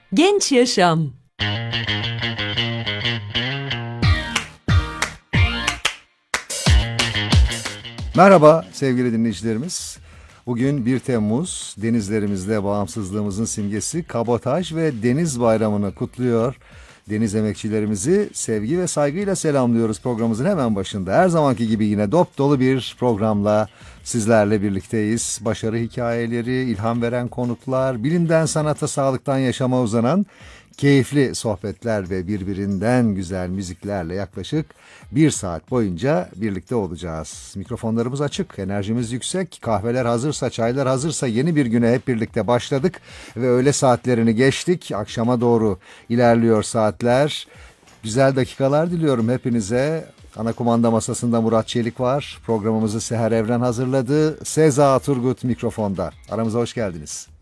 Genç Yaşam. Merhaba sevgili dinleyicilerimiz. Bugün 1 Temmuz, denizlerimizde bağımsızlığımızın simgesi Kabotaj ve Deniz Bayramı'nı kutluyor. Deniz emekçilerimizi sevgi ve saygıyla selamlıyoruz programımızın hemen başında. Her zamanki gibi yine dop dolu bir programla sizlerle birlikteyiz. Başarı hikayeleri, ilham veren konuklar, bilimden sanata, sağlıktan yaşama uzanan keyifli sohbetler ve birbirinden güzel müziklerle yaklaşık 1 saat boyunca birlikte olacağız. Mikrofonlarımız açık, enerjimiz yüksek, kahveler hazırsa, çaylar hazırsa yeni bir güne hep birlikte başladık ve öğle saatlerini geçtik. Akşama doğru ilerliyor saatler. Güzel dakikalar diliyorum hepinize. Ana kumanda masasında Murat Çelik var. Programımızı Seher Evren hazırladı. Seza Turgut mikrofonda. Aramıza hoş geldiniz.